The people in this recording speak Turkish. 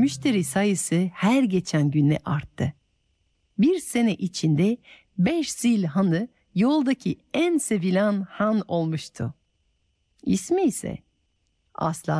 müşteri sayısı her geçen günle arttı. Bir sene içinde 5 Zil Hanı yoldaki en sevilen han olmuştu. İsmi ise asla